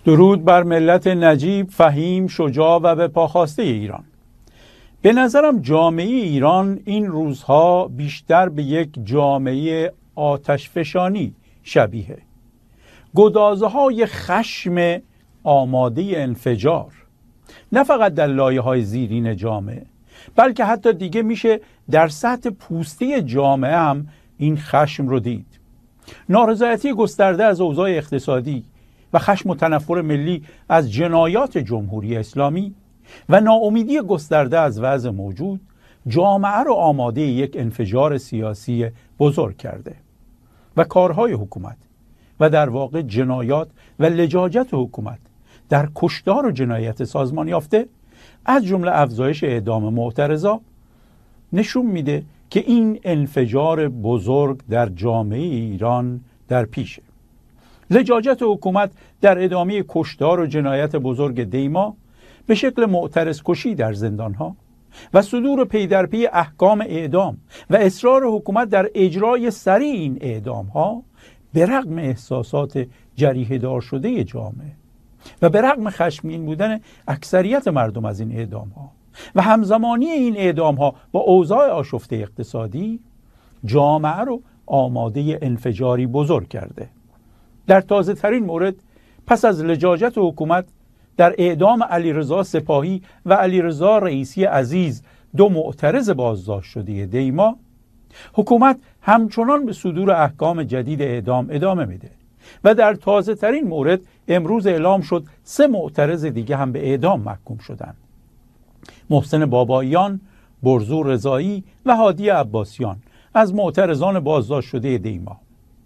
درود بر ملت نجیب، فهیم، شجاع و به پاخواسته ایران. به نظرم جامعه ایران این روزها بیشتر به یک جامعه آتشفشانی شبیه. گدازه های خشم آماده انفجار، نه فقط در لایه های زیرین جامعه، بلکه حتی دیگه میشه در سطح پوسته جامعه هم این خشم رو دید. نارضایتی گسترده از اوضاع اقتصادی و خشم و تنفر ملی از جنایات جمهوری اسلامی و ناامیدی گسترده از وضع موجود جامعه رو آماده یک انفجار سیاسی بزرگ کرده و کارهای حکومت و در واقع جنایات و لجاجت حکومت در کشتار و جنایت سازمان یافته از جمله افزایش اعدام معترضا نشون میده که این انفجار بزرگ در جامعه ایران در پیشه. لجاجت حکومت در ادامه کشتار و جنایت بزرگ دیما به شکل معترض کشی در زندانها و صدور پی در پی احکام اعدام و اصرار حکومت در اجرای سریع این اعدام ها به رغم احساسات جریحه دار شده جامعه و به رغم خشمگین بودن اکثریت مردم از این اعدام ها و همزمانی این اعدام ها با اوضاع آشفته اقتصادی جامعه رو آماده انفجاری بزرگ کرده. در تازه ترین مورد پس از لجاجت حکومت در اعدام علیرضا سپاهی و علیرضا رئیسی عزیز، دو معترض بازداشت شده دیما، حکومت همچنان به صدور احکام جدید اعدام ادامه میده و در تازه ترین مورد امروز اعلام شد 3 معترض دیگه هم به اعدام محکوم شدند: محسن باباییان، برزو رضایی و هادی عباسیان از معترضان بازداشت شده دیما.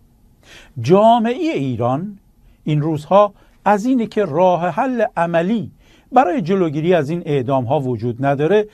جامعه ایران این روزها از اینه که راه حل عملی برای جلوگیری از این اعدام ها وجود نداره